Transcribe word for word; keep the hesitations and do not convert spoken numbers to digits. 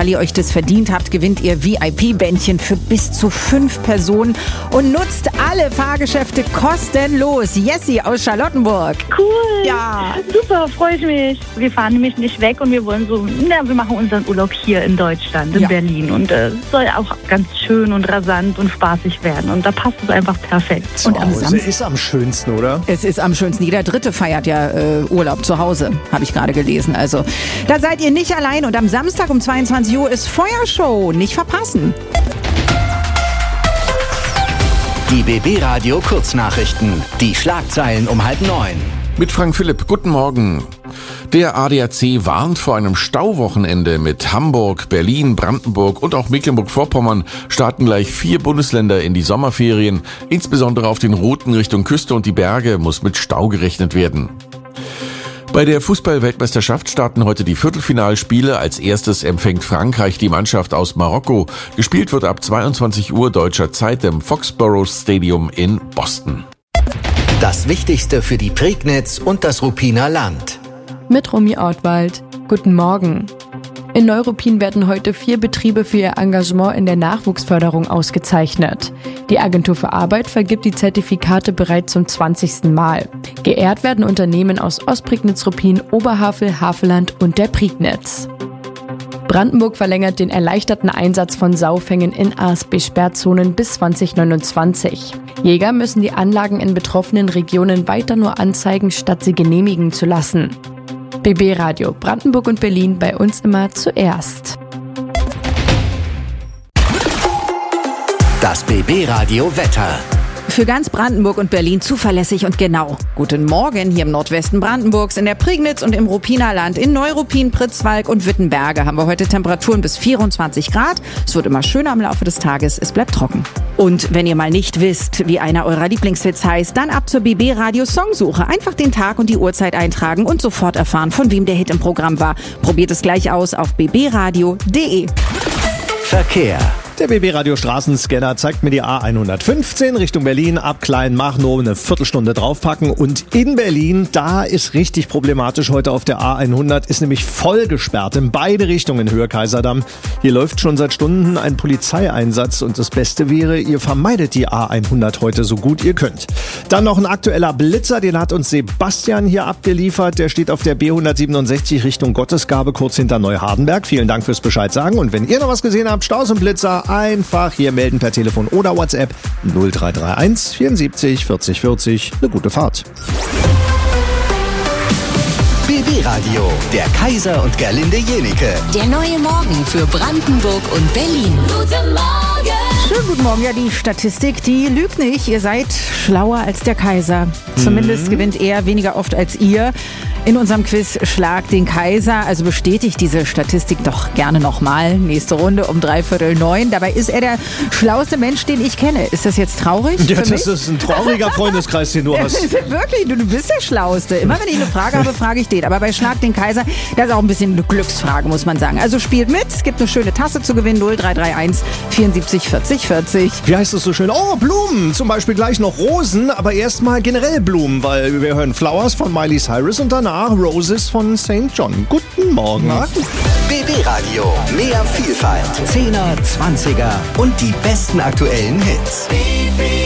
weil ihr euch das verdient habt, gewinnt ihr V I P-Bändchen für bis zu fünf Personen und nutzt alle Fahrgeschäfte kostenlos. Jessie aus Charlottenburg. Cool. Ja. Super, freue ich mich. Wir fahren nämlich nicht weg und wir wollen so, na, wir machen unseren Urlaub hier in Deutschland, in ja. Berlin. Und es äh, soll auch ganz schön und rasant und spaßig werden. Und da passt es einfach perfekt. Zu und am Hause Samstag ist am schönsten, oder? Es ist am schönsten. Jeder Dritte feiert ja äh, Urlaub zu Hause, habe ich gerade gelesen. Also da seid ihr nicht allein. Und am Samstag um zweiundzwanzig Uhr ist Feuershow. Nicht verpassen. Die B B-Radio Kurznachrichten. Die Schlagzeilen um halb neun. Mit Frank Philipp, guten Morgen. Der A D A C warnt vor einem Stauwochenende. Mit Hamburg, Berlin, Brandenburg und auch Mecklenburg-Vorpommern starten gleich vier Bundesländer in die Sommerferien. Insbesondere auf den Routen Richtung Küste und die Berge muss mit Stau gerechnet werden. Bei der Fußball-Weltmeisterschaft starten heute die Viertelfinalspiele. Als erstes empfängt Frankreich die Mannschaft aus Marokko. Gespielt wird ab zweiundzwanzig Uhr deutscher Zeit im Foxborough Stadium in Boston. Das Wichtigste für die Prignitz und das Ruppiner Land. Mit Romy Ortwald. Guten Morgen. In Neuruppin werden heute vier Betriebe für ihr Engagement in der Nachwuchsförderung ausgezeichnet. Die Agentur für Arbeit vergibt die Zertifikate bereits zum zwanzigsten Mal. Geehrt werden Unternehmen aus Ostprignitz-Ruppin, Oberhavel, Havelland und der Prignitz. Brandenburg verlängert den erleichterten Einsatz von Saufängen in A S B-Sperrzonen bis zwanzig neunundzwanzig. Jäger müssen die Anlagen in betroffenen Regionen weiter nur anzeigen, statt sie genehmigen zu lassen. B B-Radio Brandenburg und Berlin, bei uns immer zuerst. Das B B-Radio Wetter. Für ganz Brandenburg und Berlin zuverlässig und genau. Guten Morgen hier im Nordwesten Brandenburgs, in der Prignitz und im Ruppiner Land. In Neuruppin, Pritzwalk und Wittenberge haben wir heute Temperaturen bis vierundzwanzig Grad. Es wird immer schöner im Laufe des Tages, es bleibt trocken. Und wenn ihr mal nicht wisst, wie einer eurer Lieblingshits heißt, dann ab zur B B-Radio Songsuche. Einfach den Tag und die Uhrzeit eintragen und sofort erfahren, von wem der Hit im Programm war. Probiert es gleich aus auf b b radio punkt d e. Verkehr. Der B B-Radio Straßenscanner zeigt mir die A hundertfünfzehn Richtung Berlin, ab Kleinmachnow eine Viertelstunde draufpacken. Und in Berlin, da ist richtig problematisch heute auf der A hundert, ist nämlich voll gesperrt in beide Richtungen Höhe Kaiserdamm. Hier läuft schon seit Stunden ein Polizeieinsatz und das Beste wäre, ihr vermeidet die A hundert heute so gut ihr könnt. Dann noch ein aktueller Blitzer, den hat uns Sebastian hier abgeliefert. Der steht auf der B hundertsiebenundsechzig Richtung Gottesgabe, kurz hinter Neuhardenberg. Vielen Dank fürs Bescheid sagen. Und wenn ihr noch was gesehen habt, Staus und Blitzer, einfach hier melden per Telefon oder WhatsApp null drei drei eins vierundsiebzig vierzig vierzig. Eine gute Fahrt. B B-Radio, der Kaiser und Gerlinde Jenike. Der neue Morgen für Brandenburg und Berlin. Guten Morgen! Schönen guten Morgen. Ja, die Statistik, die lügt nicht. Ihr seid schlauer als der Kaiser. Zumindest mhm. gewinnt er weniger oft als ihr. In unserem Quiz Schlag den Kaiser. Also bestätigt diese Statistik doch gerne nochmal. Nächste Runde um dreiviertel neun. Dabei ist er der schlauste Mensch, den ich kenne. Ist das jetzt traurig? Ja, das ist ein trauriger Freundeskreis, den du hast. Wirklich, du, du bist der Schlauste. Immer wenn ich eine Frage habe, frage ich den. Aber bei Schlag den Kaiser, das ist auch ein bisschen eine Glücksfrage, muss man sagen. Also spielt mit. Es gibt eine schöne Tasse zu gewinnen. null drei drei eins vierundsiebzig vierzig vierzig. Wie heißt es so schön? Oh, Blumen. Zum Beispiel gleich noch Rosen, aber erstmal generell Blumen, weil wir hören Flowers von Miley Cyrus und danach Roses von Saint John. Guten Morgen. B B-Radio, mehr Vielfalt, Zehner, Zwanziger und die besten aktuellen Hits. B B